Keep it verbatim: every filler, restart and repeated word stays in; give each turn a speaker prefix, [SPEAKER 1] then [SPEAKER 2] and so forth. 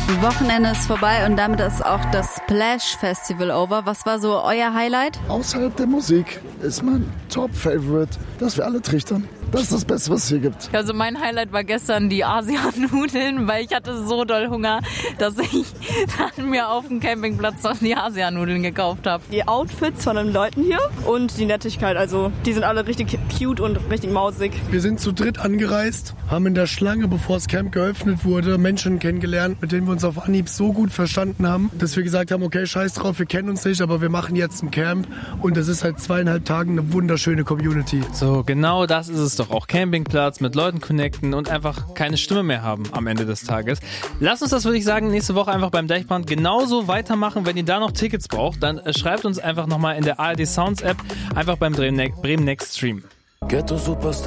[SPEAKER 1] Wochenende ist vorbei und damit ist auch das Splash Festival over. Was war so euer Highlight?
[SPEAKER 2] Außerhalb der Musik ist mein Top-Favorite, dass wir alle trichtern. Das ist das Beste, was es hier gibt.
[SPEAKER 3] Also mein Highlight war gestern die Asianudeln, weil ich hatte so doll Hunger, dass ich dann mir auf dem Campingplatz noch die Asianudeln gekauft habe.
[SPEAKER 4] Die Outfits von den Leuten hier und die Nettigkeit, also die sind alle richtig cute und richtig mausig.
[SPEAKER 5] Wir sind zu dritt angereist, haben in der Schlange, bevor das Camp geöffnet wurde, Menschen kennengelernt, mit denen wir uns auf Anhieb so gut verstanden haben, dass wir gesagt haben, okay, scheiß drauf, wir kennen uns nicht, aber wir machen jetzt ein Camp und das ist seit zweieinhalb Tagen eine wunderschöne Community.
[SPEAKER 6] So, genau das ist es doch auch. Campingplatz, mit Leuten connecten und einfach keine Stimme mehr haben am Ende des Tages. Lasst uns das, würde ich sagen, nächste Woche einfach beim Deichbrand genauso weitermachen. Wenn ihr da noch Tickets braucht, dann schreibt uns einfach nochmal in der A R D Sounds App, einfach beim Bremen Next Stream.
[SPEAKER 7] Ghetto Superstar.